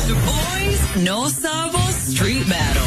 Boys No Sabo Street Battle.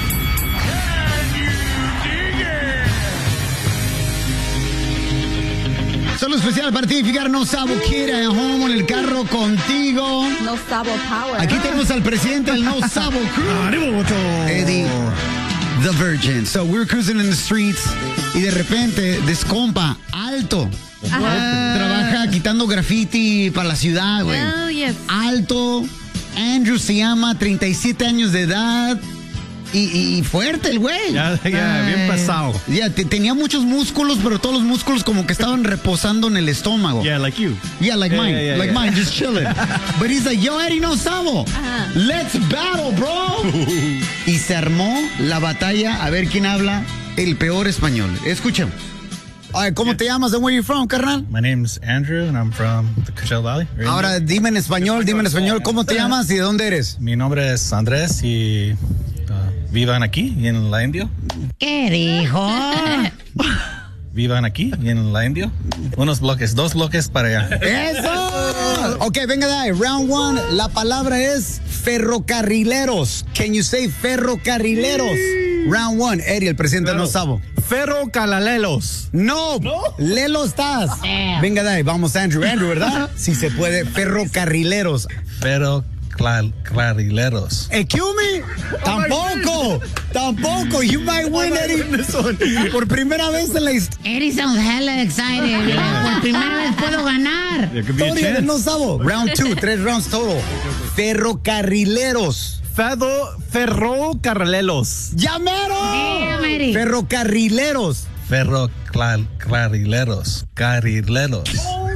Solo especial para ti, Figar No Sabo Kid at home en el carro contigo. No Sabo Power. Aquí tenemos al presidente del No Sabo Crew, Eddie the Virgin. So we're cruising in the streets y de repente descompa alto. Trabaja quitando graffiti para la ciudad, güey. Oh, yes. Alto. Andrew se llama, 37 años de edad. Y fuerte el güey. Ya, bien pasado. Ya, tenía muchos músculos, pero todos los músculos como que estaban reposando en el estómago. Yeah, like you. Yeah, like mine. Like mine, just chilling. But he's like, yo, Eddie No Sabo, let's battle, bro. Y se armó la batalla a ver quién habla el peor español. Escuchen. ¿Cómo te llamas? And where you from, carnal? My name's Andrew, and I'm from the Coachella Valley. Ahora, dime en español, ¿cómo te llamas y de dónde eres? Mi nombre es Andrés y vivan aquí en la India. ¿Qué dijo? Vivan aquí en la India. Dos bloques para allá. ¡Eso! Ok, venga de ahí. Round one. La palabra es ferrocarrileros. Can you say ferrocarrileros? Round one. Eddie, el presidente del No Sabo. Ferrocalalelos. No. Lelo estás. Venga de ahí. Vamos, Andrew, ¿verdad? Si se puede. Ferrocarrileros. Ferrocarrileros. Excuse me. Tampoco. You might win, Eddie. Por primera vez en la historia. Eddie sounds hella excited. Por primera vez puedo ganar. There could be a chance. No Sabo. Round two. 3 rounds total. Ferrocarrileros. Ferrocarrileros. ¡Llamero! Damn, Eddie. Ferrocarrileros. Ferrocarrileros. Carrileros.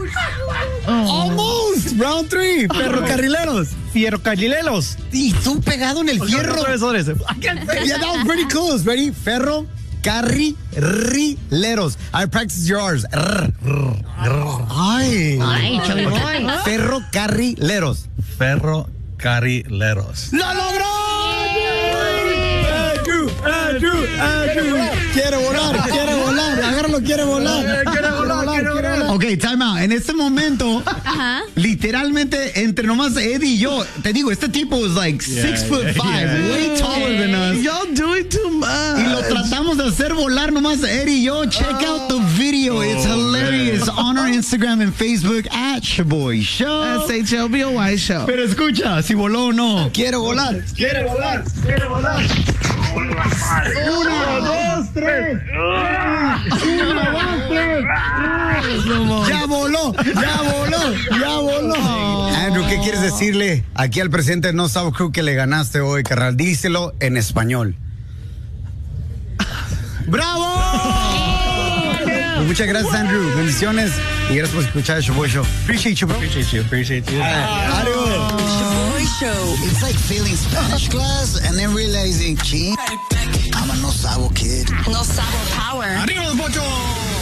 Almost. Round 3. Ferrocarrileros. Fierrocarrileros. Y tú pegado en el fierro. Otra vez. Yeah, that was pretty close. Ready? Ferrocarrileros. I practice yours. Ay, Chubby boy. Ferrocarrileros. Ferrocarrileros. ¡Lo logró! Andrew. Quiere volar. Agárralo, quiere volar. Ok, time out. En este momento, literalmente, entre nomás Eddie y yo, te digo, este tipo es like 6'5", way taller than us. Y'all doing too much. Y lo tratamos de hacer volar nomás Eddie y yo. Check out the video. It's hilarious. On our Instagram and Facebook at Shaboy Show. SHLBOY Show. Pero escucha, si voló o no. Quiere volar. 1, 2, 3. Ya voló. Andrew, ¿qué quieres decirle aquí al presidente del No Sabo Crew que le ganaste hoy, carnal? Díselo en español. ¡Bravo! Muchas gracias, Andrew. Bendiciones y gracias por escuchar el Shaboy Show. Appreciate you, bro. Appreciate you. Shaboy Show. It's like failing Spanish class and then realizing, I'm a No Sabo kid. No Sabo Power. ¡Arriba los bochos!